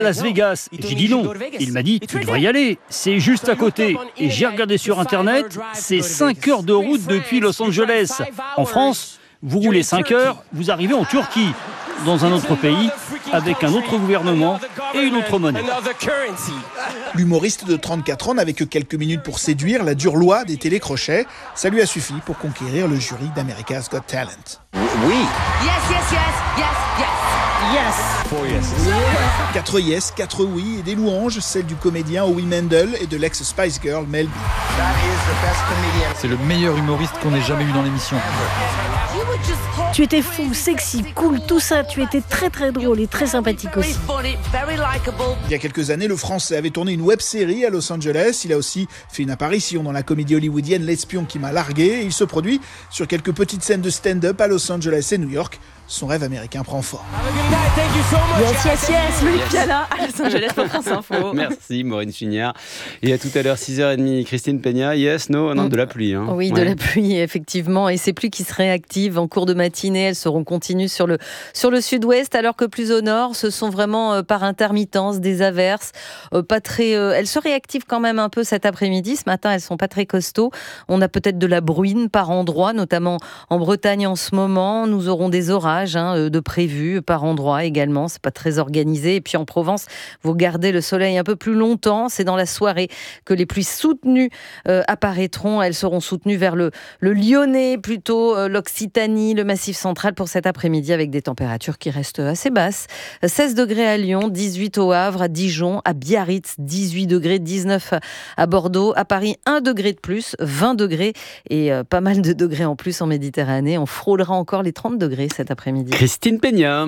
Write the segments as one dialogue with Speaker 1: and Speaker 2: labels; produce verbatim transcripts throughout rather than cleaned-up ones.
Speaker 1: Las Vegas. J'ai dit non. Il m'a dit, tu devrais y aller. C'est juste à côté. Et j'ai regardé sur Internet, c'est cinq heures de route depuis Los Angeles. En France, vous roulez cinq heures, vous arrivez en Turquie, dans un autre pays, avec un autre gouvernement et une autre monnaie.
Speaker 2: L'humoriste de trente-quatre ans n'avait que quelques minutes pour séduire la dure loi des télécrochets. Ça lui a suffi pour conquérir le jury d'America's Got Talent.
Speaker 3: Oui. Yes, yes, yes, yes, yes. Yes.
Speaker 2: Four yes. Quatre yes, quatre oui et des louanges, celles du comédien Howie Mandel et de l'ex-Spice Girl Mel B.
Speaker 4: C'est le meilleur humoriste qu'on ait jamais eu dans l'émission.
Speaker 5: Tu étais fou, sexy, cool, tout ça. Tu étais très très drôle et très sympathique aussi.
Speaker 2: Il y a quelques années, le Français avait tourné une web-série à Los Angeles. Il a aussi fait une apparition dans la comédie hollywoodienne L'espion qui m'a largué. Et il se produit sur quelques petites scènes de stand-up à Los Angeles et New York. Son rêve américain prend forme.
Speaker 5: Yes, yes, yes, Loïc Piala à Los Angeles pour France Info.
Speaker 6: Merci Maureen Chinière. Et à tout à l'heure, six heures trente, Christine Peña. Yes, no, non, de la pluie. Hein.
Speaker 7: Oui,
Speaker 6: ouais.
Speaker 7: de la pluie, effectivement. Et ces pluies qui se réactivent en cours de matinée, elles seront continues sur le, sur le sud-ouest, alors que plus au nord, ce sont vraiment euh, par intermittence des averses. Euh, pas très, euh, elles se réactivent quand même un peu cet après-midi. Ce matin, elles sont pas très costauds. On a peut-être de la bruine par endroits, notamment en Bretagne en ce moment. Nous aurons des orages Hein, de prévus par endroits également, c'est pas très organisé. Et puis en Provence, vous gardez le soleil un peu plus longtemps, c'est dans la soirée que les pluies soutenues euh, apparaîtront. Elles seront soutenues vers le, le Lyonnais, plutôt euh, l'Occitanie, le Massif central pour cet après-midi avec des températures qui restent assez basses. seize degrés à Lyon, dix-huit au Havre, à Dijon, à Biarritz, dix-huit degrés, dix-neuf à Bordeaux, à Paris, un degré de plus, vingt degrés et euh, pas mal de degrés en plus en Méditerranée. On frôlera encore les trente degrés cet après-midi.
Speaker 6: Christine Peña.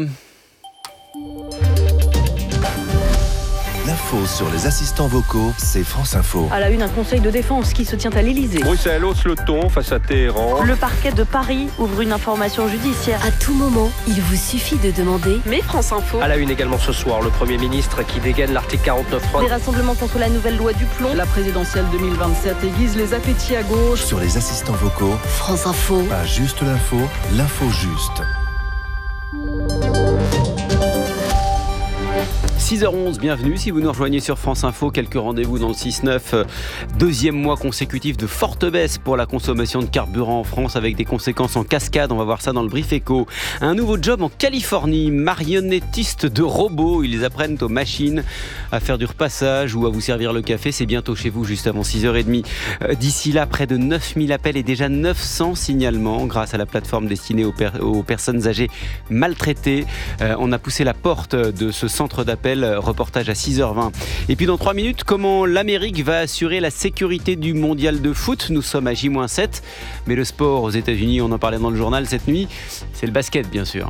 Speaker 8: L'info sur les assistants vocaux, c'est France Info.
Speaker 5: À la une, un conseil de défense qui se tient à l'Elysée.
Speaker 9: Bruxelles hausse le ton face à Téhéran.
Speaker 5: Le parquet de Paris ouvre une information judiciaire.
Speaker 10: À tout moment, il vous suffit de demander.
Speaker 5: Mais France Info.
Speaker 9: À la une également ce soir, le Premier ministre qui dégaine l'article quarante-neuf trois.
Speaker 5: Des rassemblements contre la nouvelle loi du plomb. La présidentielle deux mille vingt-sept aiguise les appétits à gauche.
Speaker 8: Sur les assistants vocaux,
Speaker 10: France Info.
Speaker 8: Pas juste l'info, l'info juste.
Speaker 6: six heures onze, bienvenue. Si vous nous rejoignez sur France Info, quelques rendez-vous dans le six neuf. Deuxième mois consécutif de forte baisse pour la consommation de carburant en France avec des conséquences en cascade. On va voir ça dans le Brief Éco. Un nouveau job en Californie, marionnettistes de robots. Ils apprennent aux machines à faire du repassage ou à vous servir le café. C'est bientôt chez vous, juste avant six heures trente. D'ici là, près de neuf mille appels et déjà neuf cents signalements grâce à la plateforme destinée aux, per- aux personnes âgées maltraitées. Euh, on a poussé la porte de ce centre d'appel. Reportage à six heures vingt. Et puis dans trois minutes, comment l'Amérique va assurer la sécurité du mondial de foot. Nous sommes à J moins sept, mais le sport aux États-Unis, on en parlait dans le journal cette nuit, c'est le basket bien sûr.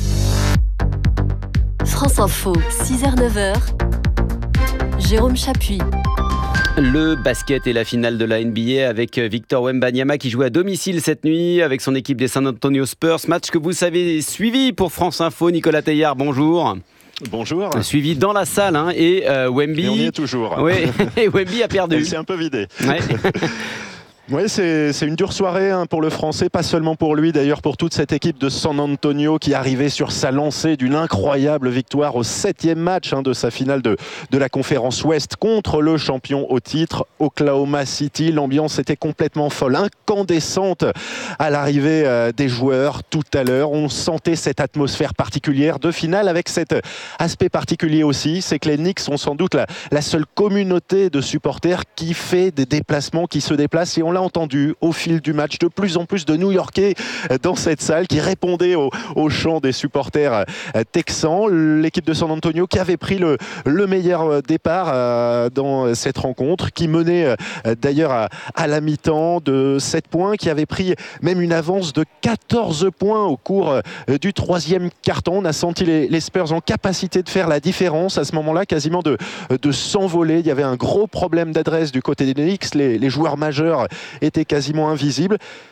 Speaker 10: France Info, six heures neuf heures. Jérôme Chapuis.
Speaker 6: Le basket et la finale de la N B A avec Victor Wembanyama qui jouait à domicile cette nuit avec son équipe des San Antonio Spurs. Match que vous savez suivi pour France Info. Nicolas Teillard, bonjour.
Speaker 11: Bonjour.
Speaker 6: Suivi dans la salle hein, et euh, Wemby.
Speaker 11: Et on y est toujours.
Speaker 6: Oui, et Wemby a perdu.
Speaker 11: Il s'est un peu vidé.
Speaker 6: Ouais.
Speaker 11: Oui, c'est, c'est une dure soirée hein, pour le Français, pas seulement pour lui, d'ailleurs pour toute cette équipe de San Antonio qui arrivait sur sa lancée d'une incroyable victoire au septième match hein, de sa finale de, de la conférence Ouest contre le champion au titre, Oklahoma City. L'ambiance était complètement folle, incandescente à l'arrivée euh, des joueurs tout à l'heure. On sentait cette atmosphère particulière de finale avec cet aspect particulier aussi, c'est que les Knicks sont sans doute la, la seule communauté de supporters qui fait des déplacements, qui se déplacent et on l'a entendu au fil du match, de plus en plus de New-Yorkais dans cette salle qui répondaient au, au chant des supporters texans. L'équipe de San Antonio qui avait pris le, le meilleur départ euh, dans cette rencontre, qui menait euh, d'ailleurs à, à la mi-temps de sept points, qui avait pris même une avance de quatorze points au cours euh, du troisième quart-temps. On a senti les, les Spurs en capacité de faire la différence à ce moment-là, quasiment de, de s'envoler. Il y avait un gros problème d'adresse du côté des Knicks, les, les joueurs majeurs étaient quasiment invisibles.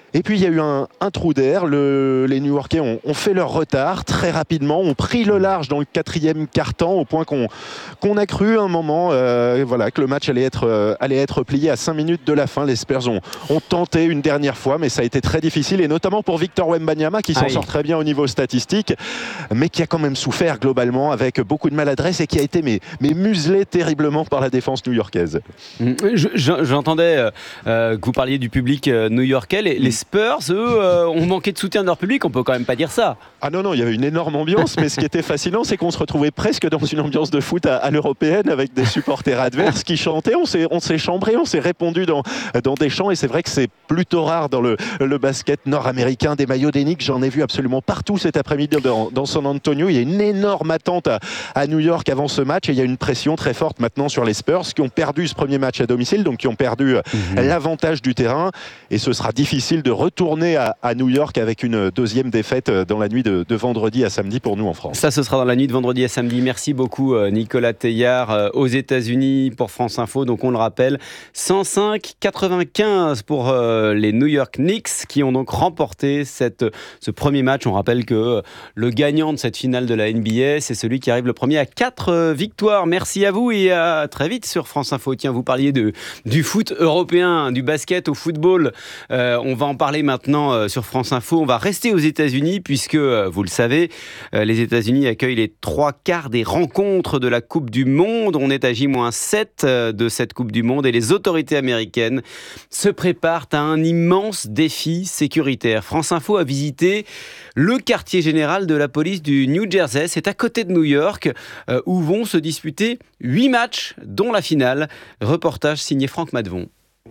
Speaker 11: Et puis il y a eu un, un trou d'air, le, les New-Yorkais ont, ont fait leur retard très rapidement, ont pris le large dans le quatrième quart-temps au point qu'on, qu'on a cru un moment euh, voilà, que le match allait être, euh, allait être plié à cinq minutes de la fin. Les Spurs ont, ont tenté une dernière fois, mais ça a été très difficile, et notamment pour Victor Wembanyama qui s'en Aïe. sort très bien au niveau statistique, mais qui a quand même souffert globalement avec beaucoup de maladresse et qui a été mais, mais muselé terriblement par la défense new-yorkaise.
Speaker 6: Je, j'entendais euh, que vous parliez du public euh, new-yorkais, les, les Spurs, eux, euh, ont manqué de soutien de leur public, on peut quand même pas dire ça.
Speaker 11: Ah non, non, il y avait une énorme ambiance, mais ce qui était fascinant, c'est qu'on se retrouvait presque dans une ambiance de foot à, à l'européenne, avec des supporters adverses qui chantaient. On s'est, on s'est chambré, on s'est répondu dans, dans des chants, et c'est vrai que c'est plutôt rare dans le, le basket nord-américain. Des maillots des Knicks, j'en ai vu absolument partout cet après-midi dans, dans San Antonio. Il y a une énorme attente à, à New York avant ce match, et il y a une pression très forte maintenant sur les Spurs qui ont perdu ce premier match à domicile, donc qui ont perdu mmh. l'avantage du terrain, et ce sera difficile de retourner à, à New York avec une deuxième défaite dans la nuit de, de vendredi à samedi pour nous en France.
Speaker 6: Ça, ce sera dans la nuit de vendredi à samedi. Merci beaucoup Nicolas Teillard aux États-Unis pour France Info. Donc on le rappelle, cent cinq quatre-vingt-quinze pour euh, les New York Knicks qui ont donc remporté cette, ce premier match. On rappelle que le gagnant de cette finale de la N B A, c'est celui qui arrive le premier à quatre victoires. Merci à vous et à très vite sur France Info. Tiens, vous parliez de, du foot européen, du basket au football. Euh, on va en parler maintenant. Maintenant sur France Info, on va rester aux États-Unis puisque, vous le savez, les États-Unis accueillent les trois quarts des rencontres de la Coupe du Monde. On est à J moins sept de cette Coupe du Monde et les autorités américaines se préparent à un immense défi sécuritaire. France Info a visité le quartier général de la police du New Jersey. C'est à côté de New York où vont se disputer huit matchs, dont la finale. Reportage signé Franck Madvon.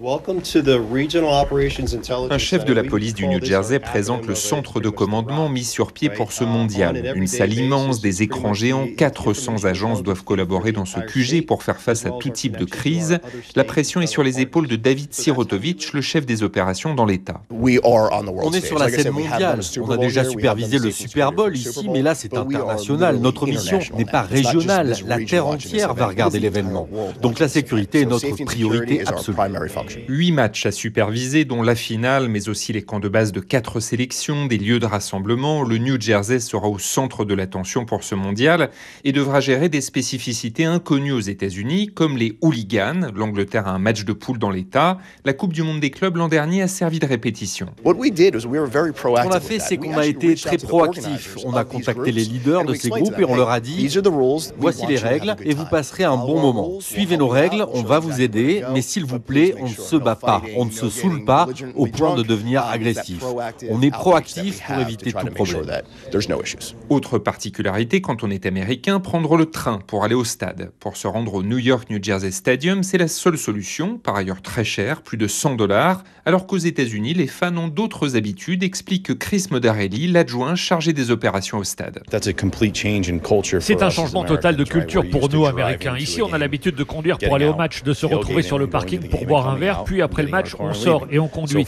Speaker 12: Un chef de la police du New Jersey présente le centre de commandement mis sur pied pour ce mondial. Une salle immense, des écrans géants, quatre cents agences doivent collaborer dans ce Q G pour faire face à tout type de crise. La pression est sur les épaules de David Sirotovich, le chef des opérations dans l'État.
Speaker 13: On est sur la scène mondiale. On a déjà supervisé le Super Bowl ici, mais là c'est international. Notre mission n'est pas régionale. La terre entière va regarder l'événement. Donc la sécurité est notre priorité absolue.
Speaker 12: Huit matchs à superviser, dont la finale, mais aussi les camps de base de quatre sélections, des lieux de rassemblement. Le New Jersey sera au centre de l'attention pour ce mondial et devra gérer des spécificités inconnues aux États-Unis, comme les hooligans. L'Angleterre a un match de poule dans l'État. La Coupe du Monde des clubs l'an dernier a servi de répétition.
Speaker 13: Ce qu'on a fait, c'est qu'on a été très proactifs. On a contacté les leaders de ces groupes et on leur a dit « Voici les règles et vous passerez un bon moment. Suivez nos règles, on va vous aider, mais s'il vous plaît, on ne se bat pas, on ne se saoule pas au point de devenir agressif. On est proactif pour éviter tout problème. »
Speaker 12: Autre particularité, quand on est américain, prendre le train pour aller au stade. Pour se rendre au New York New Jersey Stadium, c'est la seule solution, par ailleurs très cher, plus de cent dollars, alors qu'aux États-Unis, les fans ont d'autres habitudes, explique Chris Modarelli, l'adjoint chargé des opérations au stade.
Speaker 14: C'est un changement total de culture pour nous, Américains. Ici, on a l'habitude de conduire pour aller au match, de se retrouver sur le parking pour boire un verre, puis après le match, on sort et on conduit.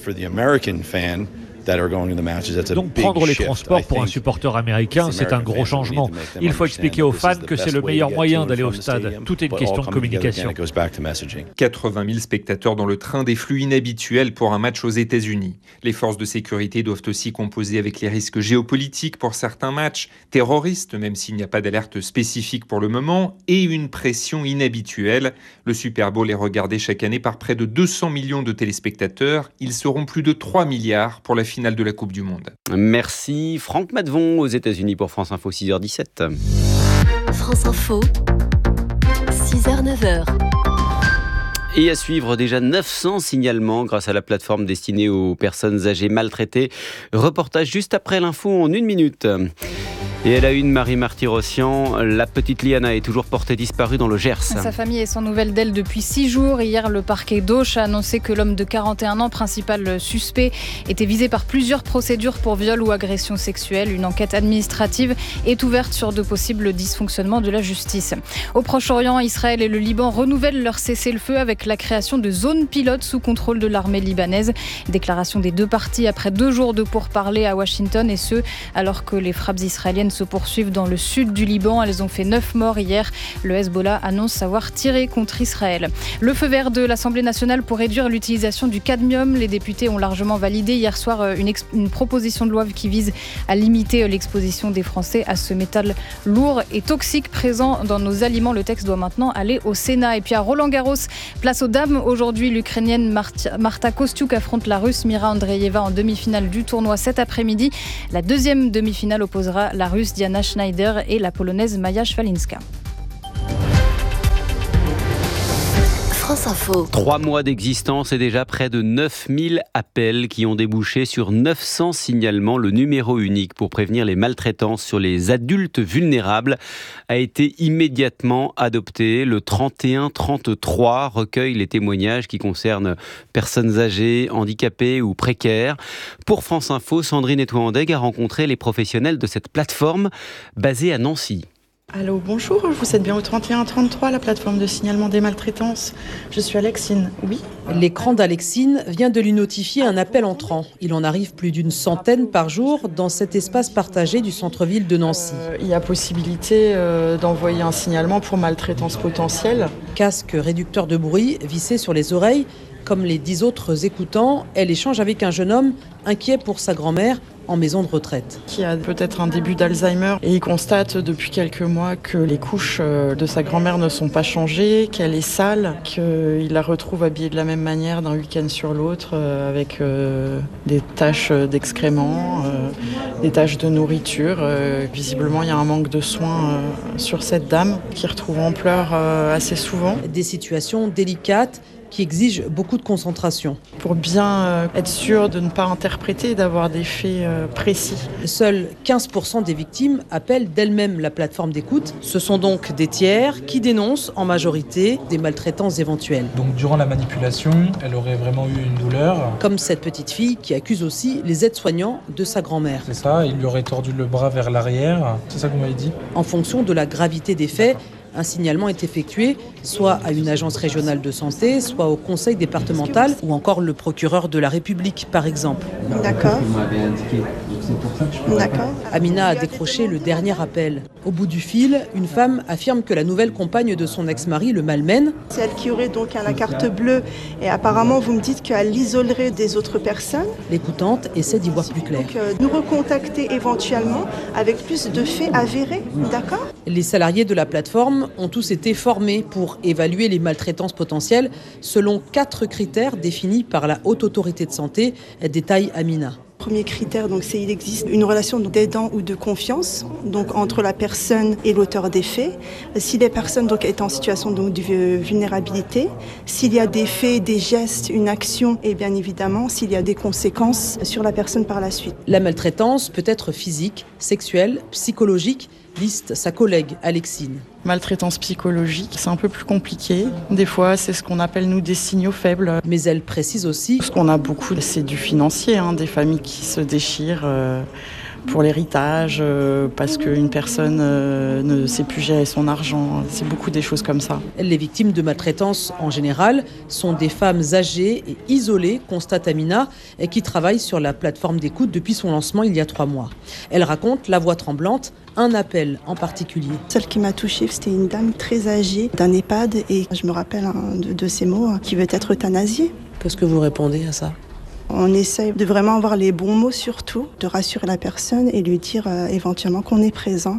Speaker 14: Donc prendre les transports pour un supporter américain, c'est un gros changement. Il faut expliquer aux fans que c'est le meilleur moyen d'aller au stade. Tout est une question de communication.
Speaker 12: quatre-vingt mille spectateurs dans le train, des flux inhabituels pour un match aux États-Unis. Les forces de sécurité doivent aussi composer avec les risques géopolitiques pour certains matchs, terroristes, même s'il n'y a pas d'alerte spécifique pour le moment, et une pression inhabituelle. Le Super Bowl est regardé chaque année par près de deux cents millions de téléspectateurs. Ils seront plus de trois milliards pour la finale de la Coupe du Monde.
Speaker 6: Merci Franck Madvon aux États-Unis pour France Info, six heures dix-sept.
Speaker 10: France Info, six heures neuf heures.
Speaker 6: Et à suivre déjà neuf cents signalements grâce à la plateforme destinée aux personnes âgées maltraitées. Reportage juste après l'info en une minute. Et elle a une Marie Marty-Rossian, la petite Liana est toujours portée disparue dans le Gers.
Speaker 15: Sa famille est sans nouvelles d'elle depuis six jours. Hier, le parquet d'Auch a annoncé que l'homme de quarante et un ans, principal suspect, était visé par plusieurs procédures pour viol ou agression sexuelle. Une enquête administrative est ouverte sur de possibles dysfonctionnements de la justice. Au Proche-Orient, Israël et le Liban renouvellent leur cessez-le-feu avec la création de zones pilotes sous contrôle de l'armée libanaise. Déclaration des deux parties après deux jours de pourparlers à Washington, et ce, alors que les frappes israéliennes iraniennes se poursuivent dans le sud du Liban. Elles ont fait neuf morts hier. Le Hezbollah annonce avoir tiré contre Israël. Le feu vert de l'Assemblée nationale pour réduire l'utilisation du cadmium. Les députés ont largement validé hier soir une, ex- une proposition de loi qui vise à limiter l'exposition des Français à ce métal lourd et toxique présent dans nos aliments. Le texte doit maintenant aller au Sénat. Et puis à Roland-Garros, place aux dames. Aujourd'hui, l'Ukrainienne Marta, Marta Kostyuk affronte la Russe Mira Andreeva en demi-finale du tournoi cet après-midi. La deuxième demi-finale opposera la Russe Diana Schneider et la Polonaise Maja Szwalinska.
Speaker 10: Info.
Speaker 6: Trois mois d'existence et déjà près de neuf mille appels qui ont débouché sur neuf cents signalements. Le numéro unique pour prévenir les maltraitances sur les adultes vulnérables a été immédiatement adopté. Le trente et un trente-trois recueille les témoignages qui concernent personnes âgées, handicapées ou précaires. Pour France Info, Sandrine Etouandeg a rencontré les professionnels de cette plateforme basée à Nancy.
Speaker 16: Allô, bonjour, vous êtes bien au trente et un trente-trois, la plateforme de signalement des maltraitances. Je suis Alexine, oui.
Speaker 17: L'écran d'Alexine vient de lui notifier un appel entrant. Il en arrive plus d'une centaine par jour dans cet espace partagé du centre-ville de Nancy.
Speaker 16: Euh, il y a possibilité euh, d'envoyer un signalement pour maltraitance potentielle.
Speaker 17: Casque réducteur de bruit vissé sur les oreilles. Comme les dix autres écoutants, elle échange avec un jeune homme inquiet pour sa grand-mère en maison de retraite.
Speaker 16: Qui a peut-être un début d'Alzheimer et il constate depuis quelques mois que les couches de sa grand-mère ne sont pas changées, qu'elle est sale, qu'il la retrouve habillée de la même manière d'un week-end sur l'autre avec euh, des taches d'excréments, euh, des taches de nourriture. Euh, visiblement, il y a un manque de soins euh, sur cette dame qui retrouve en pleurs euh, assez souvent.
Speaker 17: Des situations délicates qui exige beaucoup de concentration.
Speaker 16: Pour bien euh, être sûr de ne pas interpréter, d'avoir des faits euh, précis.
Speaker 17: Seuls quinze pour cent des victimes appellent d'elles-mêmes la plateforme d'écoute. Ce sont donc des tiers qui dénoncent en majorité des maltraitances éventuelles.
Speaker 18: Donc durant la manipulation, elle aurait vraiment eu une douleur.
Speaker 17: Comme cette petite fille qui accuse aussi les aides-soignants de sa grand-mère.
Speaker 18: C'est ça, il lui aurait tordu le bras vers l'arrière. C'est ça que vous m'avez dit.
Speaker 17: En fonction de la gravité des faits, un signalement est effectué soit à une agence régionale de santé, soit au conseil départemental ou encore le procureur de la République, par exemple.
Speaker 16: D'accord. D'accord.
Speaker 17: Amina a décroché le dernier appel. Au bout du fil, une femme affirme que la nouvelle compagne de son ex-mari le malmène.
Speaker 19: C'est elle qui aurait donc la carte bleue et apparemment vous me dites qu'elle l'isolerait des autres personnes.
Speaker 17: L'écoutante essaie d'y voir plus clair.
Speaker 19: Donc euh, nous recontacter éventuellement avec plus de faits avérés, d'accord ?
Speaker 17: Les salariés de la plateforme ont tous été formés pour évaluer les maltraitances potentielles selon quatre critères définis par la Haute Autorité de Santé, détaille Amina.
Speaker 19: Premier critère, donc, c'est qu'il existe une relation d'aidant ou de confiance donc, entre la personne et l'auteur des faits. Si les personnes donc, est en situation donc, de vulnérabilité, s'il y a des faits, des gestes, une action et bien évidemment s'il y a des conséquences sur la personne par la suite.
Speaker 17: La maltraitance peut être physique, sexuelle, psychologique, liste sa collègue Alexine.
Speaker 16: Maltraitance psychologique, c'est un peu plus compliqué. Des fois, c'est ce qu'on appelle, nous, des signaux faibles.
Speaker 17: Mais elle précise aussi...
Speaker 16: Ce qu'on a beaucoup, c'est du financier, hein, des familles qui se déchirent euh, pour l'héritage, euh, parce qu'une personne euh, ne sait plus gérer son argent. C'est beaucoup des choses comme ça.
Speaker 17: Les victimes de maltraitance, en général, sont des femmes âgées et isolées, constate Amina, et qui travaillent sur la plateforme d'écoute depuis son lancement il y a trois mois. Elle raconte, la voix tremblante, un appel en particulier.
Speaker 19: Celle qui m'a touchée, c'était une dame très âgée d'un EHPAD et je me rappelle hein, de, de ces mots, qui veut être euthanasiée.
Speaker 17: Qu'est-ce que vous répondez à ça ?
Speaker 19: On essaye de vraiment avoir les bons mots surtout, de rassurer la personne et lui dire euh, éventuellement qu'on est présent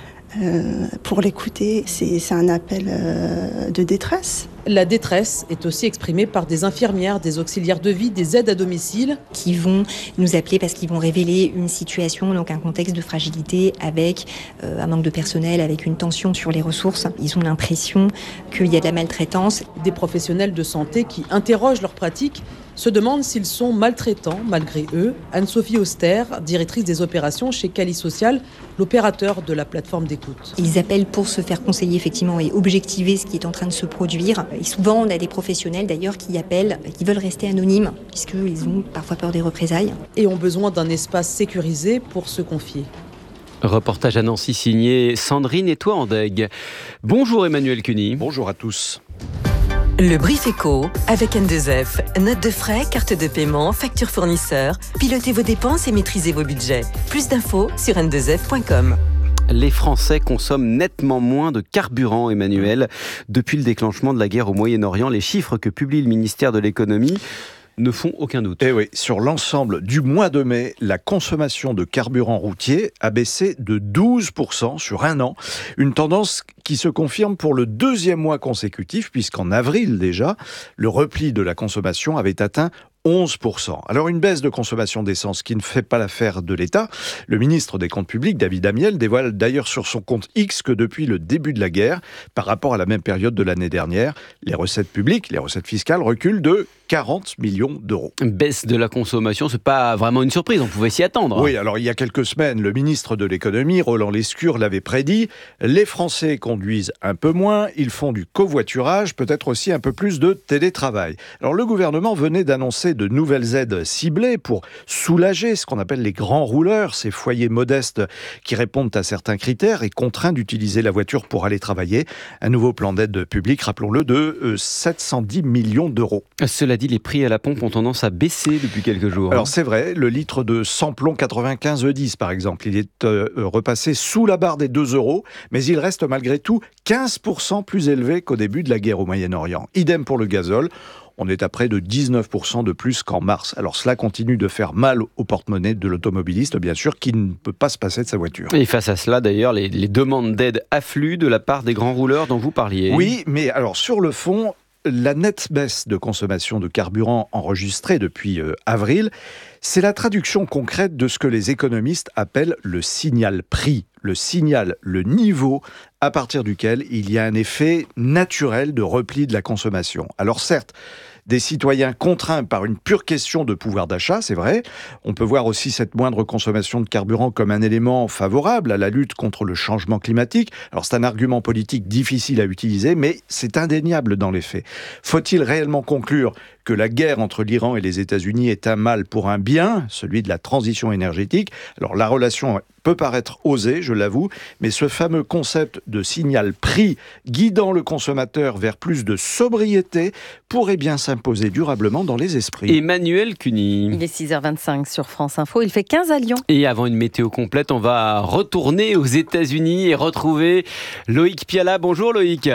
Speaker 19: euh, pour l'écouter. C'est, c'est un appel euh, de détresse.
Speaker 17: La détresse est aussi exprimée par des infirmières, des auxiliaires de vie, des aides à domicile.
Speaker 20: Qui vont nous appeler parce qu'ils vont révéler une situation, donc un contexte de fragilité avec euh, un manque de personnel, avec une tension sur les ressources. Ils ont l'impression qu'il y a de la maltraitance.
Speaker 17: Des professionnels de santé qui interrogent leurs pratiques se demandent s'ils sont maltraitants malgré eux. Anne-Sophie Auster, directrice des opérations chez Cali Social, l'opérateur de la plateforme d'écoute.
Speaker 20: Ils appellent pour se faire conseiller effectivement et objectiver ce qui est en train de se produire. Et souvent, on a des professionnels d'ailleurs qui appellent, qui veulent rester anonymes, puisqu'ils ont parfois peur des représailles.
Speaker 17: Et ont besoin d'un espace sécurisé pour se confier.
Speaker 6: Reportage à Nancy signé Sandrine Etouandeg. Bonjour Emmanuel Cuny.
Speaker 21: Bonjour à tous.
Speaker 10: Le Brief Éco avec N deux F. Notes de frais, carte de paiement, facture fournisseur. Pilotez vos dépenses et maîtrisez vos budgets. Plus d'infos sur n deux f point com.
Speaker 6: Les Français consomment nettement moins de carburant, Emmanuel. Depuis le déclenchement de la guerre au Moyen-Orient, les chiffres que publie le ministère de l'économie ne font aucun doute.
Speaker 21: Et oui, sur l'ensemble du mois de mai, la consommation de carburant routier a baissé de douze pour cent sur un an. Une tendance qui se confirme pour le deuxième mois consécutif, puisqu'en avril déjà, le repli de la consommation avait atteint onze pour cent. Alors une baisse de consommation d'essence qui ne fait pas l'affaire de l'État. Le ministre des Comptes publics, David Amiel, dévoile d'ailleurs sur son compte X que depuis le début de la guerre, par rapport à la même période de l'année dernière, les recettes publiques, les recettes fiscales reculent de quarante millions d'euros.
Speaker 6: Baisse de la consommation, c'est pas vraiment une surprise, on pouvait s'y attendre.
Speaker 21: Oui, alors il y a quelques semaines, le ministre de l'économie, Roland Lescure, l'avait prédit. Les Français conduisent un peu moins, ils font du covoiturage, peut-être aussi un peu plus de télétravail. Alors le gouvernement venait d'annoncer de nouvelles aides ciblées pour soulager ce qu'on appelle les grands rouleurs, ces foyers modestes qui répondent à certains critères et contraints d'utiliser la voiture pour aller travailler. Un nouveau plan d'aide publique, rappelons-le, de sept cent dix millions d'euros.
Speaker 6: Cela dit, les prix à la pompe ont tendance à baisser depuis quelques jours.
Speaker 21: Alors c'est vrai, le litre de samplon quatre-vingt-quinze E dix par exemple, il est euh, repassé sous la barre des deux euros, mais il reste malgré tout quinze pour cent plus élevé qu'au début de la guerre au Moyen-Orient. Idem pour le gazole. On est à près de dix-neuf pour cent de plus qu'en mars. Alors cela continue de faire mal au porte-monnaie de l'automobiliste, bien sûr, qui ne peut pas se passer de sa voiture.
Speaker 6: Et face à cela, d'ailleurs, les, les demandes d'aide affluent de la part des grands rouleurs dont vous parliez.
Speaker 21: Oui, mais alors sur le fond, la nette baisse de consommation de carburant enregistrée depuis euh, avril, c'est la traduction concrète de ce que les économistes appellent le signal prix. Le signal, le niveau à partir duquel il y a un effet naturel de repli de la consommation. Alors certes, des citoyens contraints par une pure question de pouvoir d'achat, c'est vrai. On peut voir aussi cette moindre consommation de carburant comme un élément favorable à la lutte contre le changement climatique. Alors c'est un argument politique difficile à utiliser, mais c'est indéniable dans les faits. Faut-il réellement conclure que la guerre entre l'Iran et les États-Unis est un mal pour un bien, celui de la transition énergétique? Alors la relation peut paraître osée, je l'avoue, mais ce fameux concept de signal prix guidant le consommateur vers plus de sobriété pourrait bien s'imposer durablement dans les esprits.
Speaker 6: Emmanuel Cuny.
Speaker 7: Il est six heures vingt-cinq sur France Info, il fait quinze à Lyon.
Speaker 6: Et avant une météo complète, on va retourner aux États-Unis et retrouver Loïc Piala. Bonjour Loïc.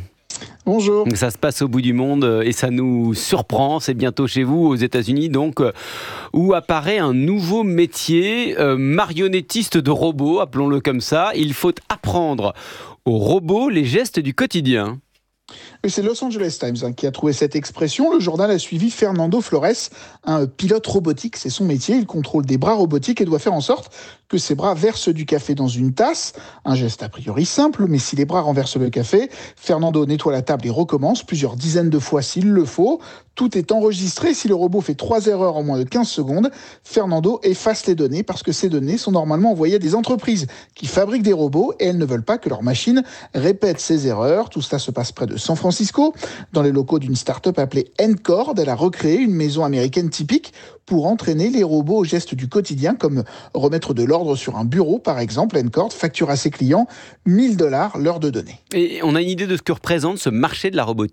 Speaker 2: Bonjour.
Speaker 6: Ça se passe au bout du monde et ça nous surprend. C'est bientôt chez vous, aux États-Unis, donc, où apparaît un nouveau métier, euh, marionnettiste de robots, appelons-le comme ça. Il faut apprendre aux robots les gestes du quotidien.
Speaker 2: C'est Los Angeles Times hein, qui a trouvé cette expression. Le journal a suivi Fernando Flores, un pilote robotique. C'est son métier. Il contrôle des bras robotiques et doit faire en sorte que ses bras versent du café dans une tasse. Un geste a priori simple, mais si les bras renversent le café, Fernando nettoie la table et recommence plusieurs dizaines de fois s'il le faut. Tout est enregistré. Si le robot fait trois erreurs en moins de quinze secondes, Fernando efface les données parce que ces données sont normalement envoyées à des entreprises qui fabriquent des robots et elles ne veulent pas que leurs machines répètent ces erreurs. Tout cela se passe près de San Francisco, dans les locaux d'une start-up appelée Ncord. Elle a recréé une maison américaine typique pour entraîner les robots aux gestes du quotidien, comme remettre de l'ordre sur un bureau, par exemple. Ncord facture à ses clients mille dollars l'heure de données.
Speaker 6: Et on a une idée de ce que représente ce marché de la robotique ?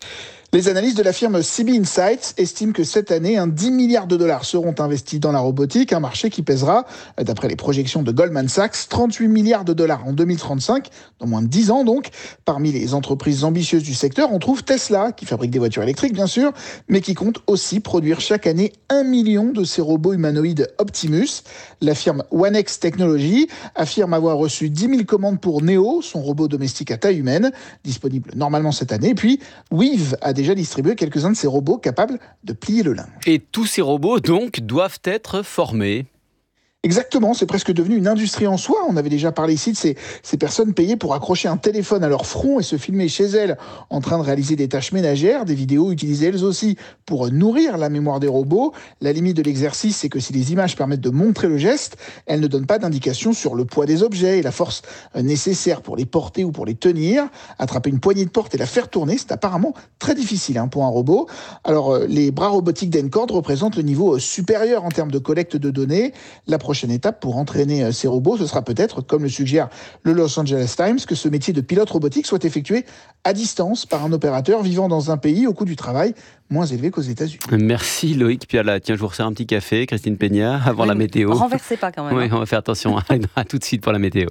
Speaker 2: Les analystes de la firme C B Insights estiment que cette année, un dix milliards de dollars seront investis dans la robotique, un marché qui pèsera, d'après les projections de Goldman Sachs, trente-huit milliards de dollars en deux mille trente-cinq, dans moins de dix ans donc. Parmi les entreprises ambitieuses du secteur, on trouve Tesla, qui fabrique des voitures électriques bien sûr, mais qui compte aussi produire chaque année un million de ces robots humanoïdes Optimus. La firme OneX Technology affirme avoir reçu dix mille commandes pour Neo, son robot domestique à taille humaine, disponible normalement cette année. Et puis, Weave a déjà distribué quelques-uns de ces robots capables de plier le linge.
Speaker 6: Et tous ces robots, donc, doivent être formés.
Speaker 2: Exactement, c'est presque devenu une industrie en soi. On avait déjà parlé ici de ces, ces personnes payées pour accrocher un téléphone à leur front et se filmer chez elles en train de réaliser des tâches ménagères, des vidéos utilisées elles aussi pour nourrir la mémoire des robots. La limite de l'exercice, c'est que si les images permettent de montrer le geste, elles ne donnent pas d'indication sur le poids des objets et la force nécessaire pour les porter ou pour les tenir. Attraper une poignée de porte et la faire tourner, c'est apparemment très difficile hein, pour un robot. Alors, les bras robotiques d'Ncord représentent le niveau supérieur en termes de collecte de données. La prochaine prochaine étape pour entraîner ces robots, ce sera peut-être, comme le suggère le Los Angeles Times, que ce métier de pilote robotique soit effectué à distance par un opérateur vivant dans un pays au coût du travail moins élevé qu'aux États-Unis.
Speaker 6: Merci Loïc Piala. Tiens, je vous resserre un petit café, Christine Peña, avant
Speaker 7: oui,
Speaker 6: la météo.
Speaker 7: Renversez pas quand même.
Speaker 6: Oui, on va faire attention. À tout de suite pour la météo.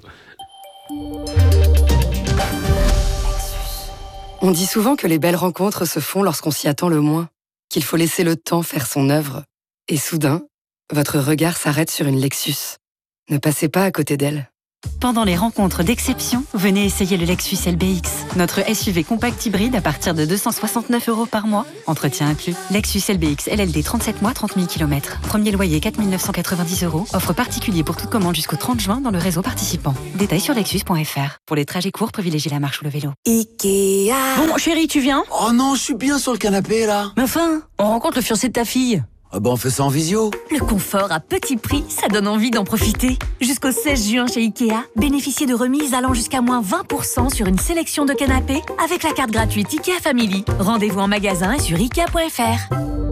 Speaker 1: On dit souvent que les belles rencontres se font lorsqu'on s'y attend le moins, qu'il faut laisser le temps faire son œuvre. Et soudain, votre regard s'arrête sur une Lexus. Ne passez pas à côté d'elle.
Speaker 22: Pendant les rencontres d'exception, venez essayer le Lexus L B X, notre S U V compact hybride à partir de deux cent soixante-neuf euros par mois. Entretien inclus. Lexus L B X L L D trente-sept mois, trente mille kilomètres. Premier loyer quatre mille neuf cent quatre-vingt-dix euros. Offre particulier pour toute commande jusqu'au trente juin dans le réseau participant. Détails sur lexus point f r. Pour les trajets courts, privilégiez la marche ou le vélo.
Speaker 23: Ikea.
Speaker 22: Bon, chérie, tu viens ?
Speaker 23: Oh non, je suis bien sur le canapé là.
Speaker 22: Mais enfin, on rencontre le fiancé de ta fille.
Speaker 23: Ah bah on fait ça en visio.
Speaker 22: Le confort à petit prix, ça donne envie d'en profiter. Jusqu'au seize juin chez Ikea, bénéficiez de remises allant jusqu'à moins vingt pour cent sur une sélection de canapés avec la carte gratuite Ikea Family. Rendez-vous en magasin et sur ikea point f r.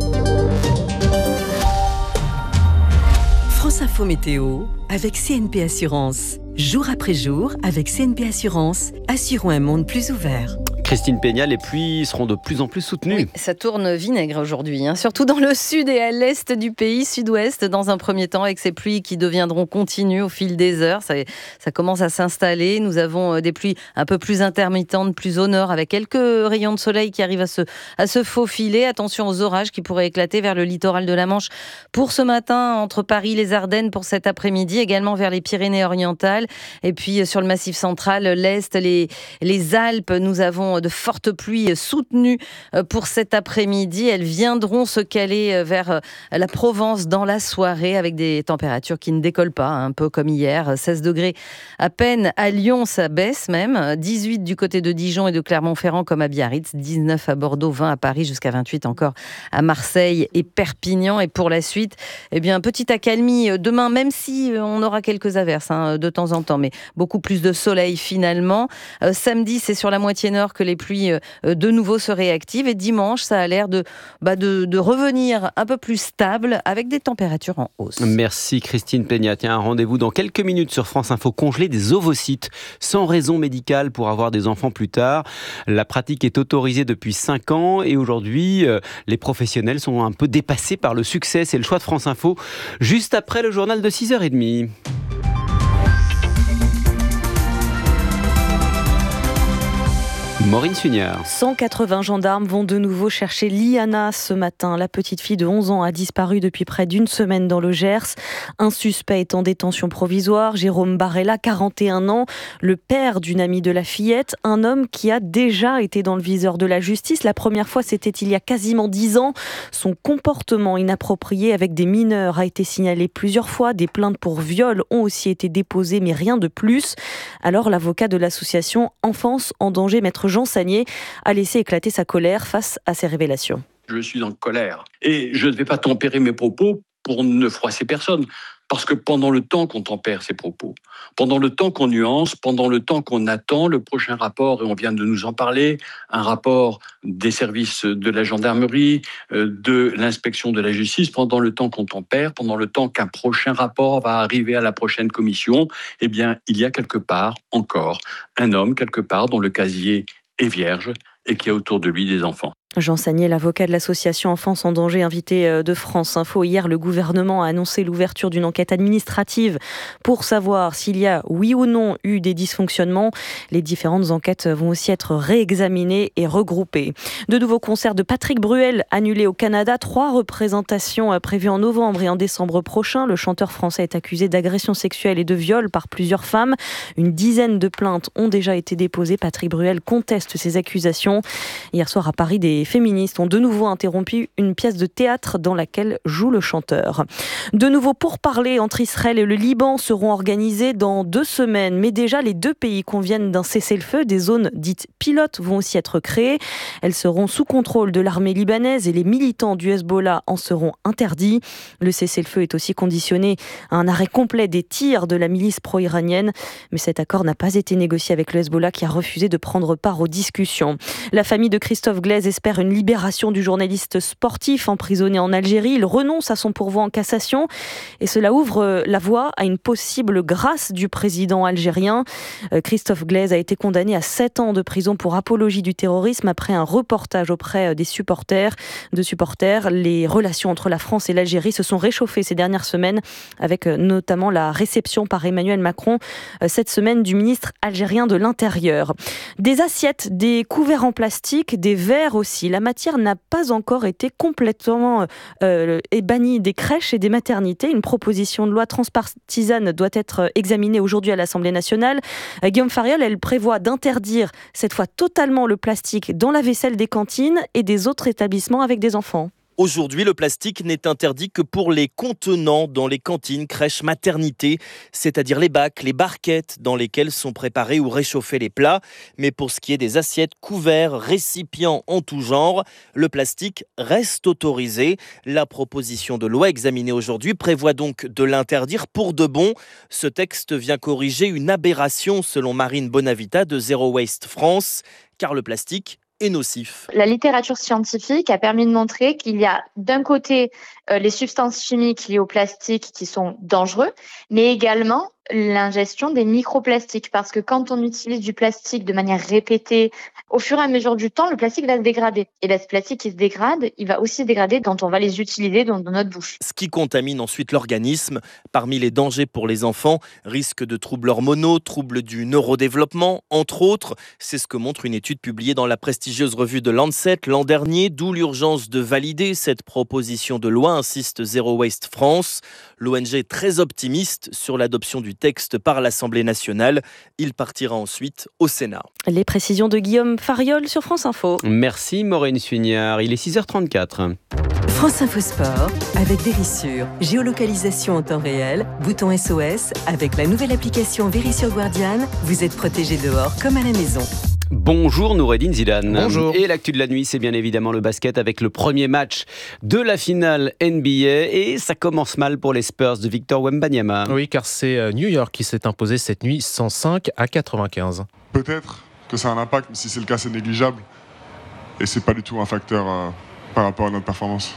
Speaker 10: France Info Météo avec C N P Assurance. Jour après jour, avec C N P Assurance, assurons un monde plus ouvert.
Speaker 6: Christine Peña, les pluies seront de plus en plus soutenues.
Speaker 7: Oui, ça tourne vinaigre aujourd'hui, hein, surtout dans le sud et à l'est du pays, sud-ouest dans un premier temps, avec ces pluies qui deviendront continues au fil des heures. Ça, ça commence à s'installer. Nous avons des pluies un peu plus intermittentes, plus au nord, avec quelques rayons de soleil qui arrivent à se, à se faufiler. Attention aux orages qui pourraient éclater vers le littoral de la Manche pour ce matin, entre Paris et les Ardennes pour cet après-midi, également vers les Pyrénées-Orientales. Et puis sur le Massif central, l'Est, les, les Alpes, nous avons de fortes pluies soutenues pour cet après-midi. Elles viendront se caler vers la Provence dans la soirée avec des températures qui ne décollent pas, un peu comme hier. seize degrés à peine à Lyon, ça baisse même. dix-huit du côté de Dijon et de Clermont-Ferrand comme à Biarritz. dix-neuf à Bordeaux, vingt à Paris, jusqu'à vingt-huit encore à Marseille et Perpignan. Et pour la suite, eh bien, petite accalmie demain, même si on aura quelques averses hein, de temps en temps, mais beaucoup plus de soleil finalement. Euh, samedi, c'est sur la moitié nord que les pluies euh, de nouveau se réactivent. Et dimanche, ça a l'air de, bah de, de revenir un peu plus stable avec des températures en hausse.
Speaker 6: Merci Christine Peña. Tiens, un rendez-vous dans quelques minutes sur France Info. Congeler des ovocytes sans raison médicale pour avoir des enfants plus tard. La pratique est autorisée depuis cinq ans et aujourd'hui, euh, les professionnels sont un peu dépassés par le succès. C'est le choix de France Info juste après le journal de six heures trente. Maureen Sugnard.
Speaker 5: cent quatre-vingts gendarmes vont de nouveau chercher Liana ce matin. La petite fille de onze ans a disparu depuis près d'une semaine dans le Gers. Un suspect est en détention provisoire. Jérôme Barella, quarante et un ans, le père d'une amie de la fillette. Un homme qui a déjà été dans le viseur de la justice. La première fois, c'était il y a quasiment dix ans. Son comportement inapproprié avec des mineurs a été signalé plusieurs fois. Des plaintes pour viol ont aussi été déposées, mais rien de plus. Alors, l'avocat de l'association Enfance en danger, maître Jean Sagnier, a laissé éclater sa colère face à ces révélations.
Speaker 24: Je suis en colère et je ne vais pas tempérer mes propos pour ne froisser personne. Parce que pendant le temps qu'on tempère ses propos, pendant le temps qu'on nuance, pendant le temps qu'on attend le prochain rapport, et on vient de nous en parler, un rapport des services de la gendarmerie, de l'inspection de la justice, pendant le temps qu'on tempère, pendant le temps qu'un prochain rapport va arriver à la prochaine commission, eh bien, il y a quelque part encore un homme, quelque part, dont le casier est vierge et qui a autour de lui des enfants.
Speaker 5: Jean Sagnier, l'avocat de l'association Enfance en danger, invité de France Info. Hier, le gouvernement a annoncé l'ouverture d'une enquête administrative pour savoir s'il y a, oui ou non, eu des dysfonctionnements. Les différentes enquêtes vont aussi être réexaminées et regroupées. De nouveaux concerts de Patrick Bruel annulés au Canada. Trois représentations prévues en novembre et en décembre prochain. Le chanteur français est accusé d'agression sexuelle et de viol par plusieurs femmes. Une dizaine de plaintes ont déjà été déposées. Patrick Bruel conteste ces accusations. Hier soir à Paris, des féministes ont de nouveau interrompu une pièce de théâtre dans laquelle joue le chanteur. De nouveau pourparlers entre Israël et le Liban seront organisés dans deux semaines. Mais déjà, les deux pays conviennent d'un cessez-le-feu. Des zones dites pilotes vont aussi être créées. Elles seront sous contrôle de l'armée libanaise et les militants du Hezbollah en seront interdits. Le cessez-le-feu est aussi conditionné à un arrêt complet des tirs de la milice pro-iranienne. Mais cet accord n'a pas été négocié avec le Hezbollah qui a refusé de prendre part aux discussions. La famille de Christophe Glaise espère hier une libération du journaliste sportif emprisonné en Algérie. Il renonce à son pourvoi en cassation et cela ouvre la voie à une possible grâce du président algérien. Christophe Glaise a été condamné à sept ans de prison pour apologie du terrorisme après un reportage auprès des supporters. De supporters, les relations entre la France et l'Algérie se sont réchauffées ces dernières semaines avec notamment la réception par Emmanuel Macron cette semaine du ministre algérien de l'Intérieur. Des assiettes, des couverts en plastique, des verres aussi. La matière n'a pas encore été complètement euh, bannie des crèches et des maternités. Une proposition de loi transpartisane doit être examinée aujourd'hui à l'Assemblée nationale. Euh, Guillaume Fariol, elle prévoit d'interdire cette fois totalement le plastique dans la vaisselle des cantines et des autres établissements avec des enfants.
Speaker 3: Aujourd'hui, le plastique n'est interdit que pour les contenants dans les cantines, crèches, maternités, c'est-à-dire les bacs, les barquettes dans lesquelles sont préparés ou réchauffés les plats. Mais pour ce qui est des assiettes, couverts, récipients en tout genre, le plastique reste autorisé. La proposition de loi examinée aujourd'hui prévoit donc de l'interdire pour de bon. Ce texte vient corriger une aberration selon Marine Bonavita de Zero Waste France, car le plastique est nocif.
Speaker 4: La littérature scientifique a permis de montrer qu'il y a d'un côté euh, les substances chimiques liées au plastique qui sont dangereux, mais également l'ingestion des microplastiques, parce que quand on utilise du plastique de manière répétée, au fur et à mesure du temps, le plastique va se dégrader. Et le plastique qui se dégrade, il va aussi se dégrader quand on va les utiliser dans, dans notre bouche.
Speaker 3: Ce qui contamine ensuite l'organisme. Parmi les dangers pour les enfants, risque de troubles hormonaux, troubles du neurodéveloppement, entre autres. C'est ce que montre une étude publiée dans la prestigieuse revue de Lancet l'an dernier, d'où l'urgence de valider cette proposition de loi, insiste Zero Waste France. L'O N G est très optimiste sur l'adoption du texte par l'Assemblée nationale. Il partira ensuite au Sénat.
Speaker 5: Les précisions de Guillaume Fariol sur France Info.
Speaker 6: Merci Maureen Suignard, il est six heures trente-quatre.
Speaker 10: France Info Sport avec Vérissure. Géolocalisation en temps réel, bouton S O S. Avec la nouvelle application Vérissure Guardian, vous êtes protégé dehors comme à la maison.
Speaker 6: Bonjour Noureddine Zidane.
Speaker 21: Bonjour.
Speaker 6: Et l'actu de la nuit, c'est bien évidemment le basket avec le premier match de la finale N B A. Et ça commence mal pour les Spurs de Victor Wembanyama.
Speaker 8: Oui, car c'est New York qui s'est imposé cette nuit cent cinq à quatre-vingt-quinze.
Speaker 9: Peut-être que ça a un impact, mais si c'est le cas, c'est négligeable. Et c'est pas du tout un facteur euh, par rapport à notre performance.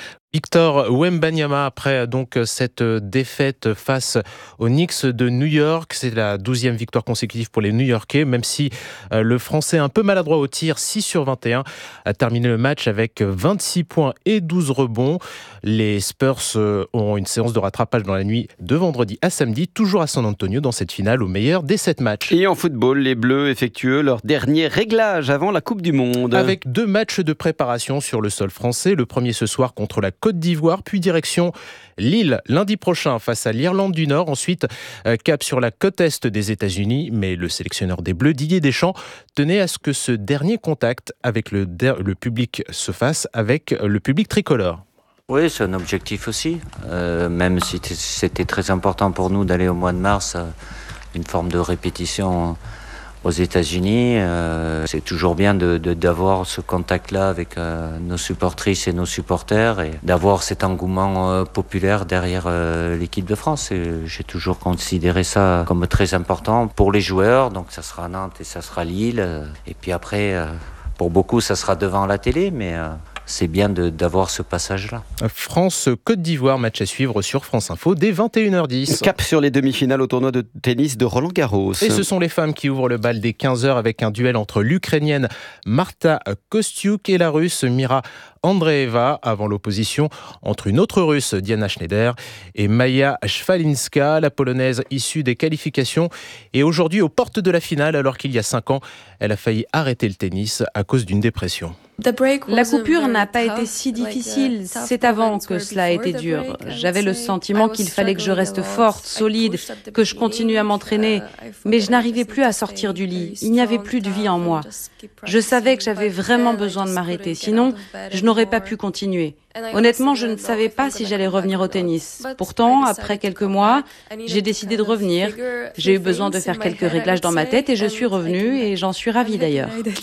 Speaker 8: Victor Wembanyama, après donc cette défaite face aux Knicks de New York, c'est la douzième victoire consécutive pour les New-Yorkais, même si le Français un peu maladroit au tir, six sur vingt et un, a terminé le match avec vingt-six points et douze rebonds. Les Spurs auront une séance de rattrapage dans la nuit de vendredi à samedi, toujours à San Antonio dans cette finale au meilleur des sept matchs.
Speaker 6: Et en football, les Bleus effectuent leur dernier réglage avant la Coupe du Monde.
Speaker 8: Avec deux matchs de préparation sur le sol français, le premier ce soir contre la Côte d'Ivoire, puis direction Lille lundi prochain face à l'Irlande du Nord. Ensuite, cap sur la côte est des États-Unis, mais le sélectionneur des Bleus, Didier Deschamps, tenait à ce que ce dernier contact avec le, le public se fasse avec le public tricolore.
Speaker 25: Oui, c'est un objectif aussi, euh, même si c'était très important pour nous d'aller au mois de mars, euh, une forme de répétition aux États-Unis. Euh, c'est toujours bien de, de, d'avoir ce contact-là avec euh, nos supportrices et nos supporters et d'avoir cet engouement euh, populaire derrière euh, l'équipe de France. Et j'ai toujours considéré ça comme très important pour les joueurs. Donc ça sera Nantes et ça sera Lille. Et puis après, euh, pour beaucoup, ça sera devant la télé, mais... Euh, c'est bien de, d'avoir ce passage-là.
Speaker 8: France-Côte d'Ivoire, match à suivre sur France Info dès vingt et une heures dix.
Speaker 6: Cap sur les demi-finales au tournoi de tennis de Roland-Garros.
Speaker 8: Et ce sont les femmes qui ouvrent le bal dès quinze heures avec un duel entre l'Ukrainienne Marta Kostyuk et la Russe Mira Andreeva, avant l'opposition entre une autre Russe, Diana Schneider, et Maya Shvalinska, la Polonaise issue des qualifications, et aujourd'hui aux portes de la finale, alors qu'il y a cinq ans, elle a failli arrêter le tennis à cause d'une dépression.
Speaker 26: La coupure n'a pas été si difficile, c'est avant que cela a été dur. J'avais le sentiment qu'il fallait que je reste forte, solide, que je continue à m'entraîner, mais je n'arrivais plus à sortir du lit, il n'y avait plus de vie en moi. Je savais que j'avais vraiment besoin de m'arrêter, sinon je n'aurais pas pu continuer. Honnêtement, je ne savais pas si j'allais revenir au tennis. Pourtant, après quelques mois, j'ai décidé de revenir. J'ai eu besoin de faire quelques réglages dans ma tête et je suis revenue et j'en suis ravie d'ailleurs.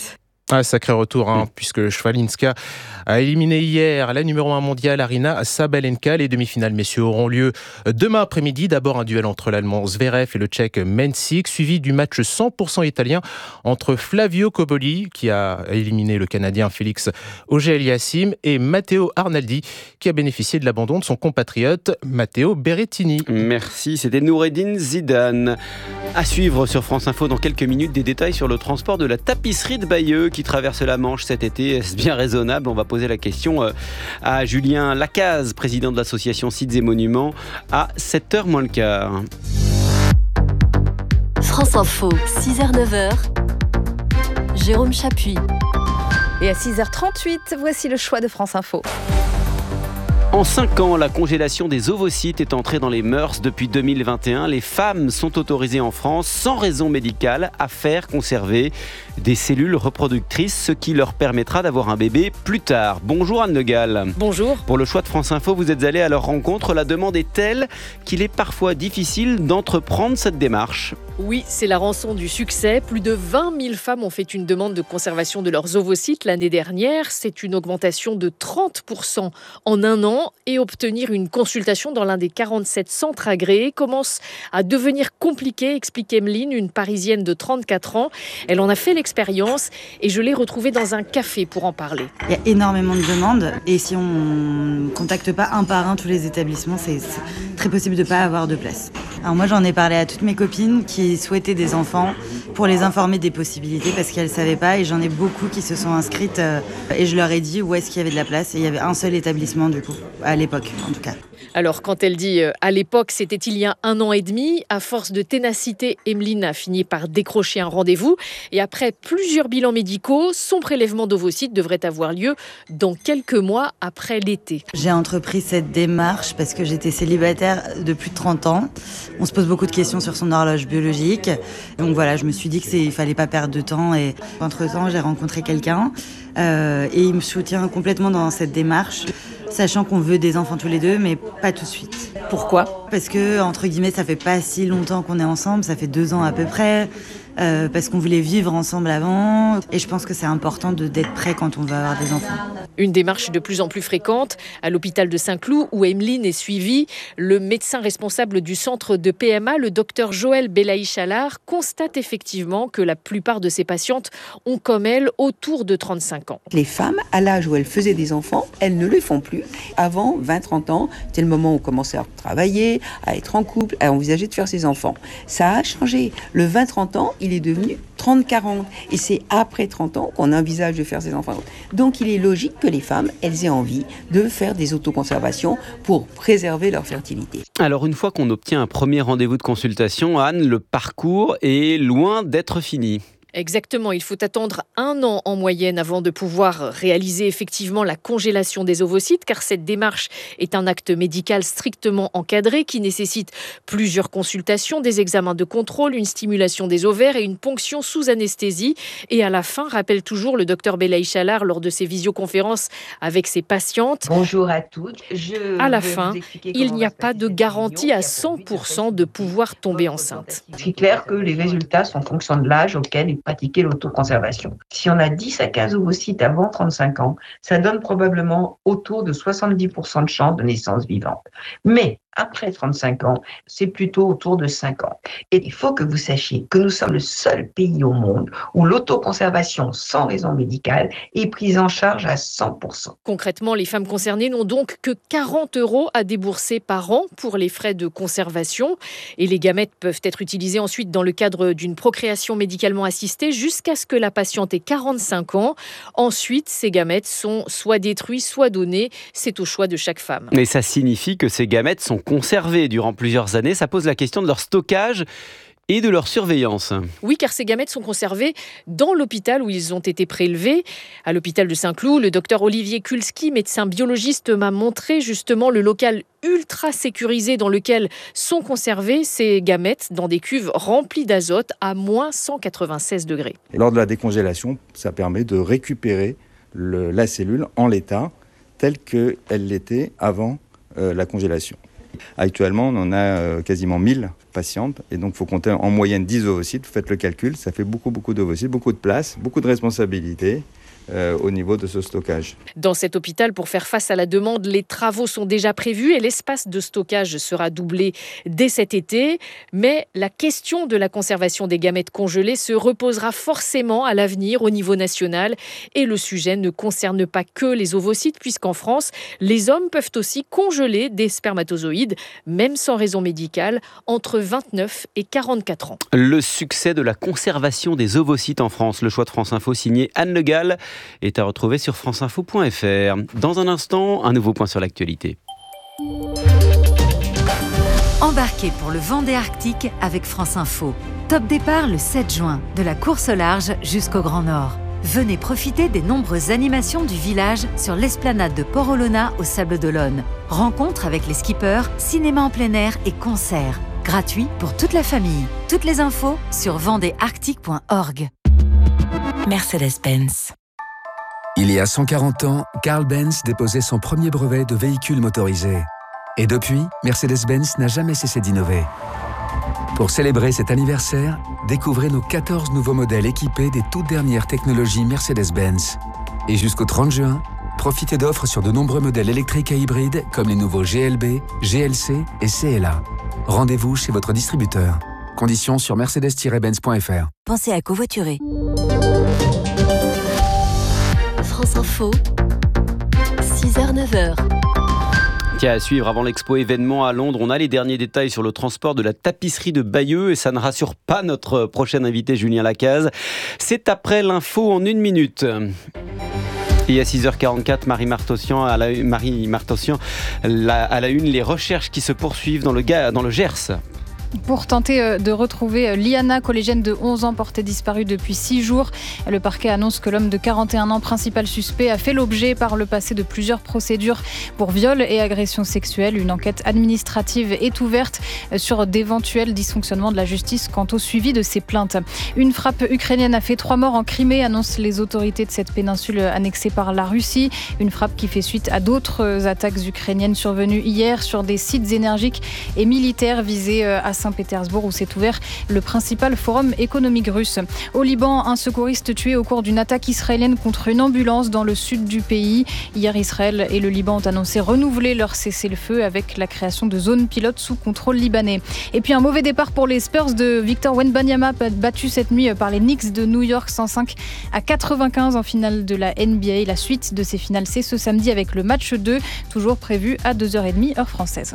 Speaker 8: Ah, sacré retour, hein, mmh. puisque Schwalinska a éliminé hier la numéro un mondiale Aryna Sabalenka. Les demi-finales, messieurs, auront lieu demain après-midi. D'abord un duel entre l'Allemand Zverev et le Tchèque Mensik, suivi du match cent pour cent italien entre Flavio Cobolli, qui a éliminé le Canadien Félix Auger-Aliassime, et Matteo Arnaldi, qui a bénéficié de l'abandon de son compatriote Matteo Berrettini.
Speaker 6: Merci, c'était Noureddine Zidane. À suivre sur France Info dans quelques minutes, des détails sur le transport de la tapisserie de Bayeux qui traverse la Manche cet été. Est-ce bien raisonnable ? On va poser la question à Julien Lacaze, président de l'association Sites et Monuments, à sept heures moins le quart.
Speaker 11: France Info, six heures neuf heures, Jérôme Chapuis.
Speaker 7: Et à six heures trente-huit, voici le choix de France Info.
Speaker 6: En cinq ans, la congélation des ovocytes est entrée dans les mœurs depuis deux mille vingt et un. Les femmes sont autorisées en France, sans raison médicale, à faire conserver des cellules reproductrices, ce qui leur permettra d'avoir un bébé plus tard. Bonjour Anne Le Gall.
Speaker 12: Bonjour.
Speaker 6: Pour le choix de France Info, vous êtes allée à leur rencontre. La demande est telle qu'il est parfois difficile d'entreprendre cette démarche.
Speaker 12: Oui, c'est la rançon du succès. Plus de vingt mille femmes ont fait une demande de conservation de leurs ovocytes l'année dernière. C'est une augmentation de trente pour cent en un an. Et obtenir une consultation dans l'un des quarante-sept centres agréés commence à devenir compliqué, explique Emeline, une Parisienne de trente-quatre ans. Elle en a fait l'expérience et je l'ai retrouvée dans un café pour en parler.
Speaker 13: Il y a énormément de demandes et si on ne contacte pas un par un tous les établissements, c'est, c'est très possible de ne pas avoir de place. Alors moi, j'en ai parlé à toutes mes copines qui souhaitaient des enfants pour les informer des possibilités parce qu'elles ne savaient pas et j'en ai beaucoup qui se sont inscrites et je leur ai dit où est-ce qu'il y avait de la place et il y avait un seul établissement du coup. À l'époque, en tout cas.
Speaker 12: Alors, quand elle dit euh, à l'époque, c'était il y a un an et demi, à force de ténacité, Emeline a fini par décrocher un rendez-vous. Et après plusieurs bilans médicaux, son prélèvement d'ovocytes devrait avoir lieu dans quelques mois après l'été.
Speaker 13: J'ai entrepris cette démarche parce que j'étais célibataire de plus de trente ans. On se pose beaucoup de questions sur son horloge biologique. Donc voilà, je me suis dit qu'il ne fallait pas perdre de temps. Et entre-temps, j'ai rencontré quelqu'un euh, et il me soutient complètement dans cette démarche. Sachant qu'on veut des enfants tous les deux, mais pas tout de suite.
Speaker 12: Pourquoi ?
Speaker 13: Parce que, entre guillemets, ça fait pas si longtemps qu'on est ensemble, ça fait deux ans à peu près, euh, parce qu'on voulait vivre ensemble avant, et je pense que c'est important de, d'être prêt quand on va avoir des enfants.
Speaker 12: Une démarche de plus en plus fréquente à l'hôpital de Saint-Cloud, où Emeline est suivie. Le médecin responsable du centre de P M A, le docteur Joël Belaïch-Allard, constate effectivement que la plupart de ses patientes ont comme elle autour de trente-cinq ans.
Speaker 14: Les femmes, à l'âge où elles faisaient des enfants, elles ne le font plus. Avant, vingt à trente ans, c'était le moment où on commençait à travailler, à être en couple, à envisager de faire ses enfants. Ça a changé. Le vingt à trente ans, il est devenu trente à quarante. Et c'est après trente ans qu'on envisage de faire ses enfants. Donc il est logique que les femmes, elles aient envie de faire des autoconservations pour préserver leur fertilité.
Speaker 6: Alors une fois qu'on obtient un premier rendez-vous de consultation, Anne, le parcours est loin d'être fini.
Speaker 12: Exactement, il faut attendre un an en moyenne avant de pouvoir réaliser effectivement la congélation des ovocytes, car cette démarche est un acte médical strictement encadré qui nécessite plusieurs consultations, des examens de contrôle, une stimulation des ovaires et une ponction sous anesthésie. Et à la fin, rappelle toujours le docteur Belaïch-Allard lors de ses visioconférences avec ses patientes.
Speaker 15: Bonjour à toutes. Je
Speaker 12: à la fin, il n'y a pas de garantie à cent pour cent de pouvoir tomber enceinte.
Speaker 15: C'est clair que les résultats sont en fonction de l'âge auquel il pratiquer l'autoconservation. Si on a dix à quinze ovocytes avant trente-cinq ans, ça donne probablement autour de soixante-dix pour cent de chances de naissance vivante. Mais après trente-cinq ans, c'est plutôt autour de cinq ans. Et il faut que vous sachiez que nous sommes le seul pays au monde où l'autoconservation sans raison médicale est prise en charge à cent pour cent.
Speaker 12: Concrètement, les femmes concernées n'ont donc que quarante euros à débourser par an pour les frais de conservation. Et les gamètes peuvent être utilisées ensuite dans le cadre d'une procréation médicalement assistée jusqu'à ce que la patiente ait quarante-cinq ans. Ensuite, ces gamètes sont soit détruits, soit donnés. C'est au choix de chaque femme.
Speaker 6: Mais ça signifie que ces gamètes sont conservés durant plusieurs années. Ça pose la question de leur stockage et de leur surveillance.
Speaker 12: Oui, car ces gamètes sont conservées dans l'hôpital où ils ont été prélevés. À l'hôpital de Saint-Cloud, le docteur Olivier Kulski, médecin biologiste, m'a montré justement le local ultra sécurisé dans lequel sont conservées ces gamètes dans des cuves remplies d'azote à moins cent quatre-vingt-seize degrés.
Speaker 18: Et lors de la décongélation, ça permet de récupérer le, la cellule en l'état tel qu'elle l'était avant euh, la congélation.
Speaker 1: Actuellement, on en a euh, quasiment mille patientes et donc il faut compter en moyenne dix ovocytes. Vous faites le calcul, ça fait beaucoup, beaucoup d'ovocytes, beaucoup de place, beaucoup de responsabilités. Euh, au niveau de ce stockage.
Speaker 12: Dans cet hôpital, pour faire face à la demande, les travaux sont déjà prévus et l'espace de stockage sera doublé dès cet été. Mais la question de la conservation des gamètes congelées se reposera forcément à l'avenir au niveau national. Et le sujet ne concerne pas que les ovocytes, puisqu'en France, les hommes peuvent aussi congeler des spermatozoïdes, même sans raison médicale, entre vingt-neuf et quarante-quatre ans.
Speaker 6: Le succès de la conservation des ovocytes en France, le choix de France Info signé Anne Le Gall, est à retrouver sur franceinfo point f r. Dans un instant, un nouveau point sur l'actualité.
Speaker 2: Embarquez pour le Vendée Arctique avec France Info. Top départ le sept juin, de la course au large jusqu'au Grand Nord. Venez profiter des nombreuses animations du village sur l'esplanade de Port-Olona au Sable d'Olonne. Rencontres avec les skippers, cinéma en plein air et concerts. Gratuit pour toute la famille. Toutes les infos sur vendée arctique point org.
Speaker 16: Mercedes-Benz. Il y a cent quarante ans, Carl Benz déposait son premier brevet de véhicule motorisé. Et depuis, Mercedes-Benz n'a jamais cessé d'innover. Pour célébrer cet anniversaire, découvrez nos quatorze nouveaux modèles équipés des toutes dernières technologies Mercedes-Benz. Et jusqu'au trente juin, profitez d'offres sur de nombreux modèles électriques et hybrides comme les nouveaux G L B, G L C et C L A. Rendez-vous chez votre distributeur. Conditions sur mercedes tiret benz point f r.
Speaker 2: Pensez à covoiturer.
Speaker 11: France Info, six heures neuf heures.
Speaker 6: À suivre avant l'expo événement à Londres, on a les derniers détails sur le transport de la tapisserie de Bayeux et ça ne rassure pas notre prochain invité Julien Lacaze. C'est après l'info en une minute. Et à six heures quarante-quatre, Marie Martossian à la, Marie Martossian, la, à la une, les recherches qui se poursuivent dans le, dans le Gers.
Speaker 17: Pour tenter de retrouver Liana, collégienne de onze ans portée disparue depuis six jours. Le parquet annonce que l'homme de quarante et un ans, principal suspect, a fait l'objet par le passé de plusieurs procédures pour viol et agression sexuelle. Une enquête administrative est ouverte sur d'éventuels dysfonctionnements de la justice quant au suivi de ces plaintes. Une frappe ukrainienne a fait trois morts en Crimée, annoncent les autorités de cette péninsule annexée par la Russie. Une frappe qui fait suite à d'autres attaques ukrainiennes survenues hier sur des sites énergiques et militaires visés à Saint-Pétersbourg où s'est ouvert le principal forum économique russe. Au Liban, un secouriste tué au cours d'une attaque israélienne contre une ambulance dans le sud du pays. Hier, Israël et le Liban ont annoncé renouveler leur cessez-le-feu avec la création de zones pilotes sous contrôle libanais. Et puis un mauvais départ pour les Spurs de Victor Wembanyama, battu cette nuit par les Knicks de New York cent cinq à quatre-vingt-quinze en finale de la N B A. La suite de ces finales, c'est ce samedi avec le match deux, toujours prévu à deux heures trente heure française.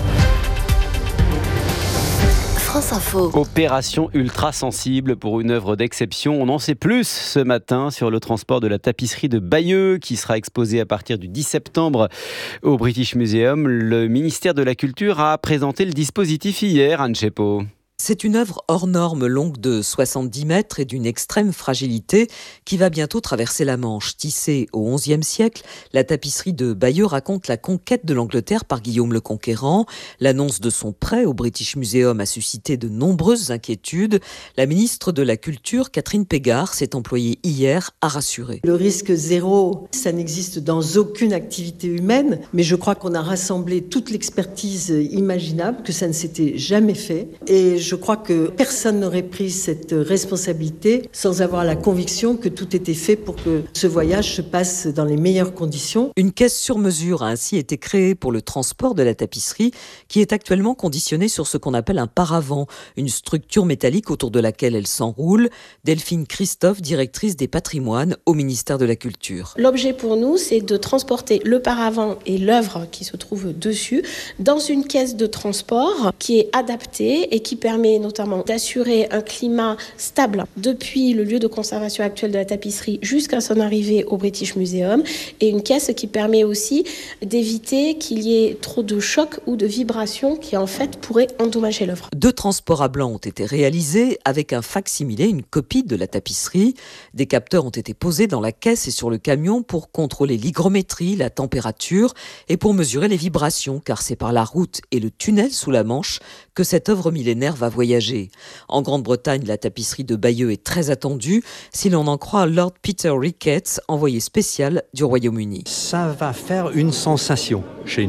Speaker 11: France Info.
Speaker 6: Opération ultra sensible pour une œuvre d'exception. On en sait plus ce matin sur le transport de la tapisserie de Bayeux qui sera exposée à partir du dix septembre au British Museum. Le ministère de la Culture a présenté le dispositif hier, Anne Chepo.
Speaker 19: C'est une œuvre hors norme longue de soixante-dix mètres et d'une extrême fragilité qui va bientôt traverser la Manche. Tissée au onzième siècle, la tapisserie de Bayeux raconte la conquête de l'Angleterre par Guillaume le Conquérant. L'annonce de son prêt au British Museum a suscité de nombreuses inquiétudes. La ministre de la Culture, Catherine Pégard, s'est employée hier à rassurer.
Speaker 20: Le risque zéro, ça n'existe dans aucune activité humaine, mais je crois qu'on a rassemblé toute l'expertise imaginable, que ça ne s'était jamais fait. Et je crois que personne n'aurait pris cette responsabilité sans avoir la conviction que tout était fait pour que ce voyage se passe dans les meilleures conditions.
Speaker 19: Une caisse sur mesure a ainsi été créée pour le transport de la tapisserie qui est actuellement conditionnée sur ce qu'on appelle un paravent, une structure métallique autour de laquelle elle s'enroule. Delphine Christophe, directrice des patrimoines au ministère de la Culture.
Speaker 27: L'objet pour nous, c'est de transporter le paravent et l'œuvre qui se trouve dessus dans une caisse de transport qui est adaptée et qui permet notamment d'assurer un climat stable depuis le lieu de conservation actuel de la tapisserie jusqu'à son arrivée au British Museum, et une caisse qui permet aussi d'éviter qu'il y ait trop de chocs ou de vibrations qui en fait pourraient endommager l'œuvre.
Speaker 19: Deux transports à blanc ont été réalisés avec un fac-similé, une copie de la tapisserie. Des capteurs ont été posés dans la caisse et sur le camion pour contrôler l'hygrométrie, la température et pour mesurer les vibrations, car c'est par la route et le tunnel sous la Manche que cette œuvre millénaire va voyager. En Grande-Bretagne, la tapisserie de Bayeux est très attendue, si l'on en croit Lord Peter Ricketts, envoyé spécial du Royaume-Uni.
Speaker 28: Ça va faire une sensation chez nous.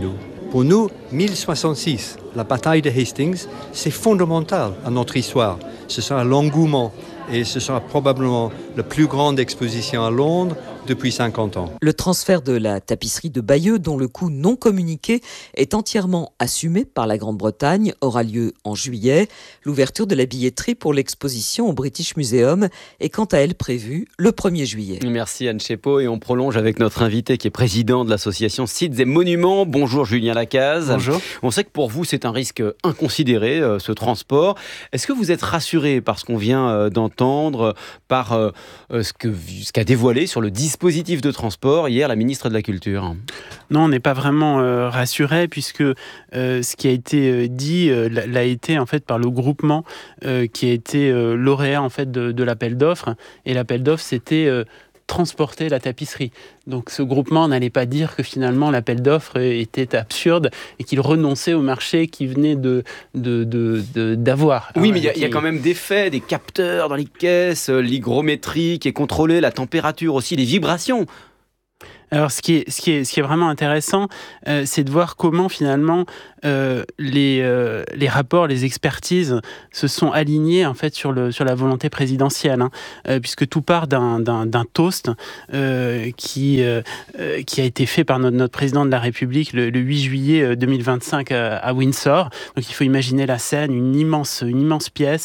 Speaker 3: Pour nous, mille soixante-six, la bataille de Hastings, c'est fondamental à notre histoire. Ce sera l'engouement et ce sera probablement la plus grande exposition à Londres depuis cinquante ans.
Speaker 19: Le transfert de la tapisserie de Bayeux, dont le coût non communiqué est entièrement assumé par la Grande-Bretagne, aura lieu en juillet. L'ouverture de la billetterie pour l'exposition au British Museum est quant à elle prévue le premier juillet.
Speaker 6: Merci Anne Chepot, et on prolonge avec notre invité qui est président de l'association Sites et Monuments. Bonjour Julien Lacaze.
Speaker 4: Bonjour.
Speaker 6: On sait que pour vous c'est un risque inconsidéré, euh, ce transport. Est-ce que vous êtes rassuré par ce qu'on vient euh, d'entendre, par euh, ce, que, ce qu'a dévoilé sur le dispositif dispositif de transport hier la ministre de la Culture?
Speaker 4: Non, on n'est pas vraiment euh, rassuré, puisque euh, ce qui a été euh, dit euh, l'a été en fait par le groupement euh, qui a été euh, lauréat en fait de, de l'appel d'offres, et l'appel d'offres c'était euh, transporter la tapisserie. Donc ce groupement n'allait pas dire que finalement l'appel d'offres était absurde et qu'il renonçait au marché qu'il venait de, de, de, de, d'avoir.
Speaker 6: Oui, mais il y, y a quand même des faits, des capteurs dans les caisses, l'hygrométrie qui est contrôlée, la température aussi, les vibrations.
Speaker 4: Alors, ce qui est, ce qui est, ce qui est vraiment intéressant, euh, c'est de voir comment, finalement, euh, les, euh, les rapports, les expertises se sont alignés, en fait, sur, le, sur la volonté présidentielle, hein, euh, puisque tout part d'un, d'un, d'un toast euh, qui, euh, qui a été fait par notre, notre président de la République le, le huit juillet deux mille vingt-cinq à, à Windsor. Donc, il faut imaginer la scène, une immense, une immense pièce